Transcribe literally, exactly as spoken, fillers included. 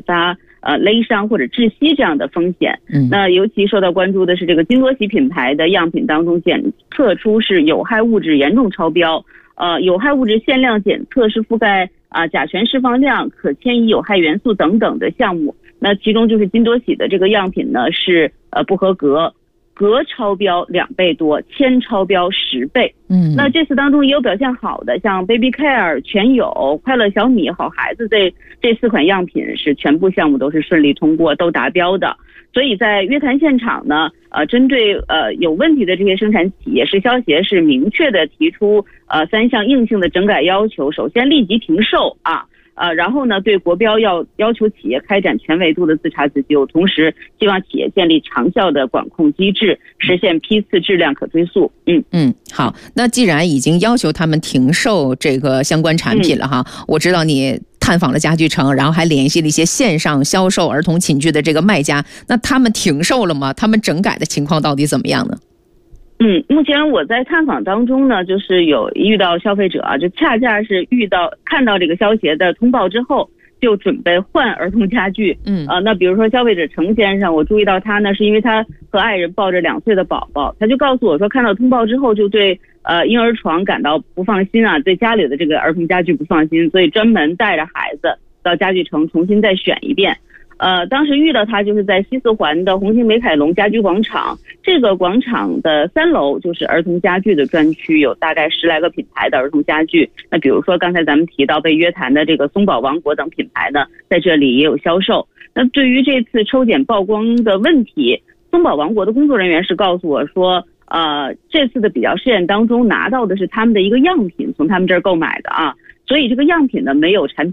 发呃勒伤或者窒息这样的风险。 嗯， 那尤其受到关注的是这个金多喜品牌的样品当中检测出是有害物质严重超标，呃，有害物质限量检测是覆盖啊、呃、甲醛释放量、可迁移有害元素等等的项目。那其中就是金多喜的这个样品呢是呃不合格。镉超标两倍多，铅超标十倍。 嗯， 那这次当中也有表现好的，像 Baby Care、全友、快乐小米、好孩子这这四款样品是全部项目都是顺利通过，都达标的。所以在约谈现场呢，呃，针对呃有问题的这些生产企业，食消协是明确的提出呃三项硬性的整改要求，首先立即停售啊。呃，然后呢，对国标要要求企业开展全维度的自查自纠，同时希望企业建立长效的管控机制，实现批次质量可追溯。嗯嗯，好，那既然已经要求他们停售这个相关产品了哈，嗯、我知道你探访了家具城，然后还联系了一些线上销售儿童寝具的这个卖家，那他们停售了吗？他们整改的情况到底怎么样呢？ 嗯，目前我在探访当中呢，就是有遇到消费者啊，就恰恰是遇到看到这个消协的通报之后，就准备换儿童家具。嗯，啊、呃，那比如说消费者程先生，我注意到他呢，是因为他和爱人抱着两岁的宝宝，他就告诉我说，看到通报之后就对呃婴儿床感到不放心啊，对家里的这个儿童家具不放心，所以专门带着孩子到家具城重新再选一遍。呃，当时遇到他就是在西四环的红星美凯龙家居广场，这个广场的三楼就是儿童家具的专区，有大概十来个品牌的儿童家具。那比如说刚才咱们提到被约谈的这个松宝王国等品牌呢，在这里也有销售。那对于这次抽检曝光的问题，松宝王国的工作人员是告诉我说，呃，这次的比较试验当中拿到的是他们的一个样品，从他们这儿购买的啊，所以这个样品呢没有产品